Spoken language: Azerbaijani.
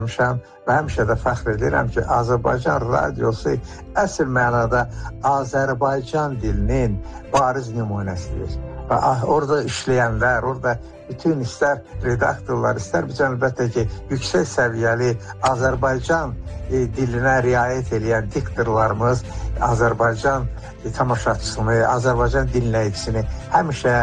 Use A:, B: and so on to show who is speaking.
A: və həmişə də fəxr edirəm ki, Azərbaycan radiosu əsl mənada Azərbaycan dilinin bariz nümunəsidir. Və orada işləyənlər, orada bütün istər redaktorlar, istər biz əlbəttə ki, yüksək səviyyəli Azərbaycan dilinə riayət edən diktorlarımız Azərbaycan tamaşaçısını, Azərbaycan dinləyicisini həmişə